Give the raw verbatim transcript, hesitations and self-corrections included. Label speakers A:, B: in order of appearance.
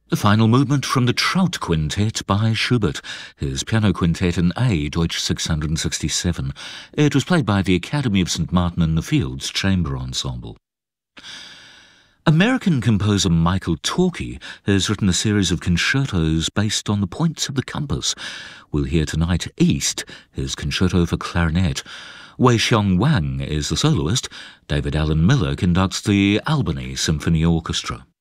A: The final movement from the Trout Quintet by Schubert, his piano quintet in A, Deutsch six hundred sixty-seven. It was played by the Academy of Saint Martin in the Fields Chamber Ensemble. American composer Michael Torke has written a series of concertos based on the points of the compass. We'll hear tonight East, his concerto for clarinet. Wei Xiong Wang is the soloist. David Allen Miller conducts the Albany Symphony Orchestra.